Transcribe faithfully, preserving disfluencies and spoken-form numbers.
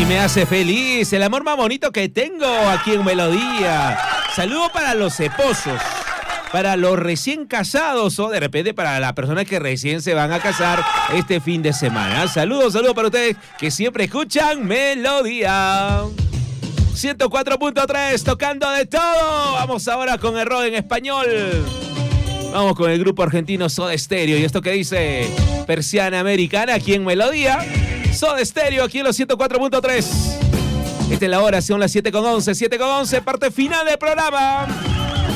me hace feliz, el amor más bonito que tengo aquí en Melodía. Saludo para los esposos, para los recién casados o de repente para las personas que recién se van a casar este fin de semana. Saludos, saludos para ustedes que siempre escuchan Melodía. ciento cuatro punto tres, tocando de todo. Vamos ahora con el rock en español. Vamos con el grupo argentino Soda Stereo. Y esto que dice Persiana Americana aquí en Melodía. Soda Stereo aquí en los ciento cuatro punto tres. Esta es la hora, son las siete con once. siete con once, parte final del programa.